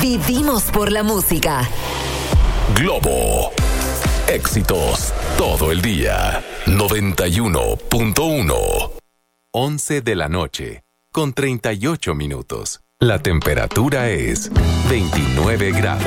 Vivimos por la música. Globo. Éxitos todo el día. 91.1. 11 de la noche, con 38 minutos. La temperatura es 29 grados.